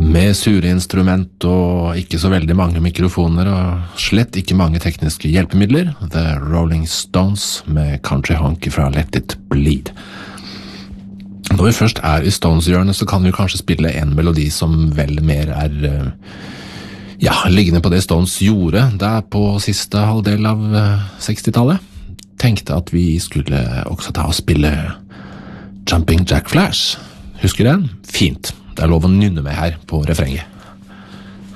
Med sure instrument og ikke så veldig mange mikrofoner og slett ikke mange tekniske hjelpemidler, The Rolling Stones med Country Honky fra Let It Bleed. Når vi først i Stones-hjørnet, så kan vi kanskje spille en melodi som vel mer liggende på det Stones gjorde der på siste halvdel av 60-tallet. Tenkte at vi skulle også ta og spille Jumping Jack Flash. Husker den? Fint. Det lov å nynne med her på refrenget.